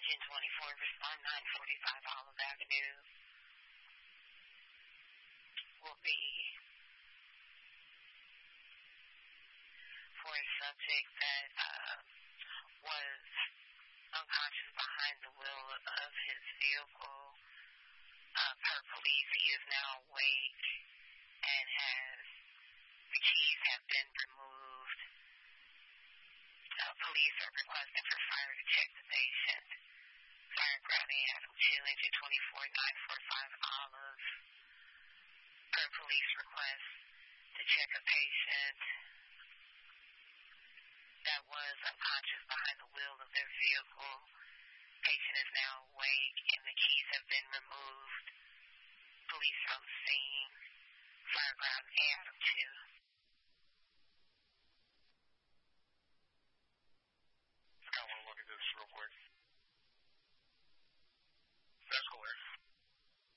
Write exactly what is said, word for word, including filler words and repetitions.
Agent twenty-four, respond nine forty-five Olive Avenue. Will be for a subject that uh, was unconscious behind the wheel of his vehicle. Uh, per police, he is now awake and has, the keys have been removed. Uh, police are requesting for fire to check the patient. Fire grounding Adam two, Engine twenty-four, nine forty-five Olive. Per police request to check a patient that was unconscious behind the wheel of their vehicle. Patient is now awake and the keys have been removed. Police on scene. Fire ground Adam two.